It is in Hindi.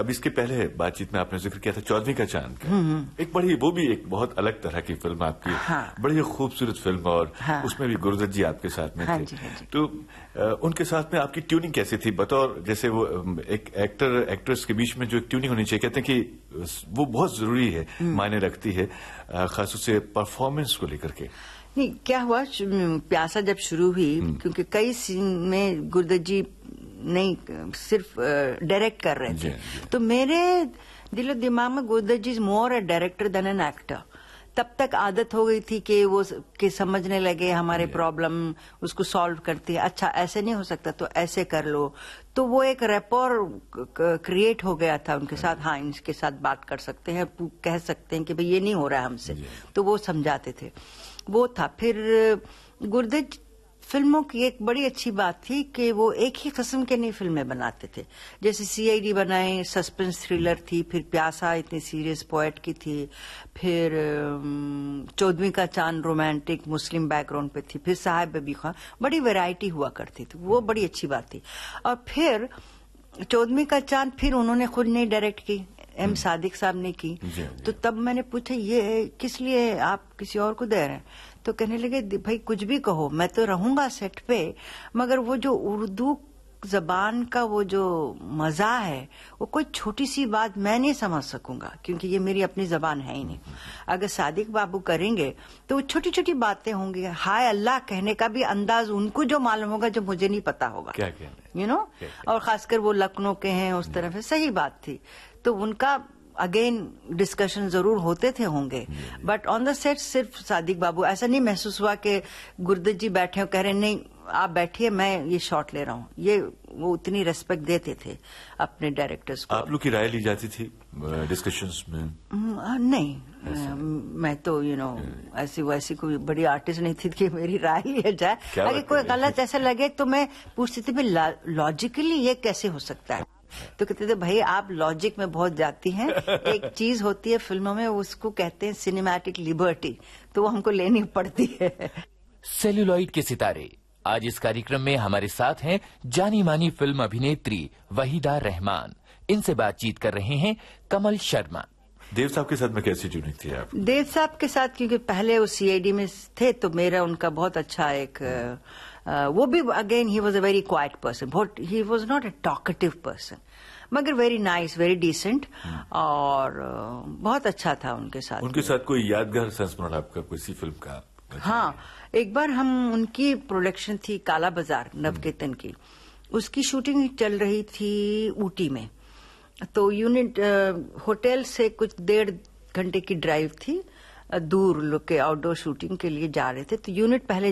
अब इसके पहले बातचीत में आपने जिक्र किया था चौदहवीं का चांद का, एक बड़ी, वो भी एक बहुत अलग तरह की फिल्म आपकी, बड़ी खूबसूरत फिल्म, और उसमें भी गुरुदत्त जी आपके साथ में थे। तो उनके साथ में आपकी ट्यूनिंग कैसी थी? बतौर जैसे वो एक एक्टर एक्ट्रेस के बीच में जो एक ट्यूनिंग होनी चाहिए, कहते हैं कि वो बहुत जरूरी है, मायने रखती है, खासतौर से परफॉर्मेंस को लेकर के। नहीं, क्या हुआ, प्यासा जब शुरू हुई, क्योंकि कई सीन में गुरुदत्त जी नहीं सिर्फ डायरेक्ट कर रहे थे, तो मेरे दिलो दिमाग में गुरुदत्त जी is more a director then an actor. तब तक आदत हो गई थी कि वो कि समझने लगे हमारे प्रॉब्लम, उसको सॉल्व करती है, अच्छा ऐसे नहीं हो सकता तो ऐसे कर लो, तो वो एक रैपोर क्रिएट हो गया था उनके साथ। हाँ, इनके साथ बात कर सकते हैं, कह सकते हैं कि भाई ये नहीं हो रहा है हमसे, तो वो समझाते थे, वो था। फिर गुरुदत्त फिल्मों की एक बड़ी अच्छी बात थी कि वो एक ही किस्म के नहीं फिल्में बनाते थे। जैसे सीआईडी बनाए, सस्पेंस थ्रिलर थी, फिर प्यासा इतनी सीरियस पोएट की थी, फिर चौदहवीं का चांद रोमांटिक मुस्लिम बैकग्राउंड पे थी, फिर साहिब बबी खां, बड़ी वैरायटी हुआ करती थी, वो बड़ी अच्छी बात थी। और फिर चौदहवीं का चांद फिर उन्होंने खुद नहीं डायरेक्ट की, एम सादिक साहब ने की। तो तब मैंने पूछा ये किस लिए आप किसी और को दे रहे हैं? तो कहने लगे भाई कुछ भी कहो, मैं तो रहूंगा सेट पे, मगर वो जो उर्दू जबान का वो जो मजा है, वो कोई छोटी सी बात मैं नहीं समझ सकूंगा, क्योंकि ये मेरी अपनी जबान है ही नहीं। अगर सादिक बाबू करेंगे तो वो छोटी छोटी बातें होंगी, हाय अल्लाह कहने का भी अंदाज उनको जो मालूम होगा जो मुझे नहीं पता होगा, क्या कहना, यू नो। और खासकर वो लखनऊ के हैं, उस तरफ है, सही बात थी। तो उनका अगेन डिस्कशन जरूर होते थे होंगे, बट ऑन द सेट सिर्फ सादिक बाबू। ऐसा नहीं महसूस हुआ कि गुरुदत्त जी बैठे हो कह रहे नहीं आप बैठिए मैं ये शॉट ले रहा हूँ, ये वो उतनी रेस्पेक्ट देते थे अपने डायरेक्टर्स को। आप लोग की राय ली जाती थी डिस्कशंस में? नहीं, मैं तो यू नो ऐसी वैसी कोई बड़ी आर्टिस्ट नहीं थी कि मेरी राय लिया जाए। अगर कोई गलत ऐसा लगे तो मैं पूछती थी लॉजिकली ये कैसे हो सकता है, तो कहते थे भाई आप लॉजिक में बहुत जाती हैं, एक चीज होती है फिल्मों में उसको कहते हैं सिनेमैटिक लिबर्टी, तो वो हमको लेनी पड़ती है। सेल्यूलॉइड के सितारे आज इस कार्यक्रम में हमारे साथ हैं जानी मानी फिल्म अभिनेत्री वहीदा रहमान। इनसे बातचीत कर रहे हैं कमल शर्मा। देव साहब के साथ में कैसी ट्यूनिंग थी आप? देव साहब के साथ क्योंकि पहले वो सीआईडी में थे, तो मेरा उनका बहुत अच्छा एक वो भी again he was a very quite person, he was not a talkative person, मगर वेरी नाइस, वेरी डिसेंट, और बहुत अच्छा था उनके साथ। उनके साथ कोई यादगार संस्मरण आपका किसी फिल्म का? हाँ, एक बार हम उनकी प्रोडक्शन थी काला बाजार नवकेतन की, उसकी शूटिंग चल रही थी ऊटी में, तो यूनिट होटल से कुछ 1.5 घंटे की ड्राइव थी, दूर लोग के आउटडोर शूटिंग के लिए जा रहे थे, तो यूनिट पहले